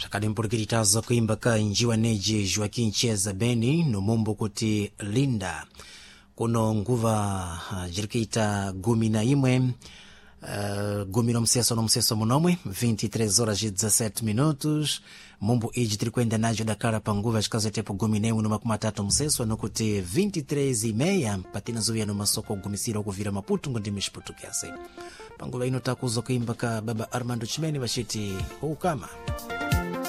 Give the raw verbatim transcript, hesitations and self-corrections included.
Shakadi mpurikiritaza kuimba ka njiwa neji Joaquin Cheza Beni no mumbu kuti Linda kuno nguva uh, jirikita gumi na imwe uh, gumi no mseso no mseso munomwe vinte e três horas e dezassete minutos mumbu iji tirikwenda najo Dakara panguva chikazo tepo gumi na imwe no makumi atatu mseso no kuti vinte e três e meia patina zuya no masoko gumisira kuvira Maputo ngondi mishiputu kiasi panguva ino takuzo kuimba ka baba Armando Chimeni bashiti huu kama